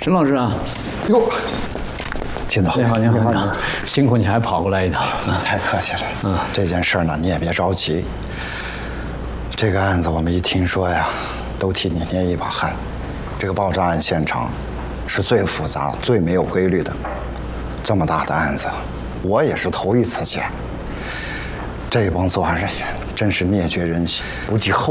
沈老师啊， 哟，金总， 你好，你好，你好，辛苦你还跑过来一趟。 太客气了。这件事呢，你也别着急。这个案子我们一听说呀，都替你捏一把汗。这个爆炸案现场是最复杂、最没有规律的，这么大的案子，我也是头一次见。这帮作案人员真是灭绝人性，不计后